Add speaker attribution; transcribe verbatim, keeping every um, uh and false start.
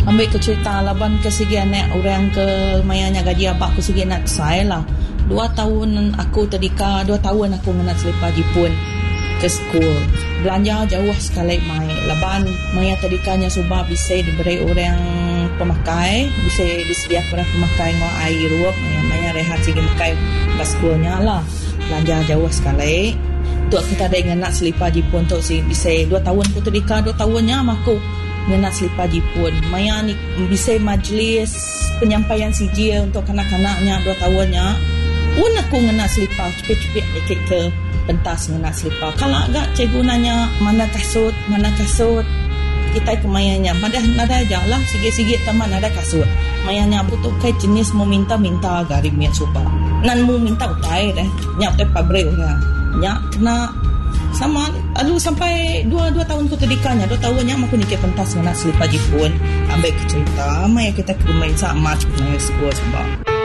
Speaker 1: Ambil ke cerita laban ke segi anak orang ke mayanya gaji abak ke segi anak saya lah. Dua tahun aku tadika, dua tahun aku mengenal selipar Jepun ke school. Belanja jauh sekali mai. Laban maya tadikanya subah bisa diberi orang pemakai, bisa disediakan orang pemakai ngau air ruak, maya maya rehat segi makai pas schoolnya lah. Belanja jauh sekali. Tu kita ada mengenal selipar Jepun tu si bisa dua tahun aku tadika, dua tahunnya aku mengenal selipar Jepun. Maya ni bisa majlis penyampaian sijil untuk kanak-kanaknya dua tahunnya. Pun aku mengenal selipar, cepet-cepet dikit ke pentas mengenal selipar. Kalau agak cikgu nanya mana kasut, mana kasut, kita ke mayanya. Madah nada aja lah, sigit-sigit taman ada kasut. Mayanya butuh kai jenis mau minta-minta garim yang suka. Nan mau minta utai dah, nyak utai pabrik orang. Nyak kena sama, aduh sampai dua dua tahun ku tadikanya, dua tahunnya aku nikah pentas mengenal selipar Jepun. Ambil ke cerita, maya kita ke main sama macam sekolah sebab.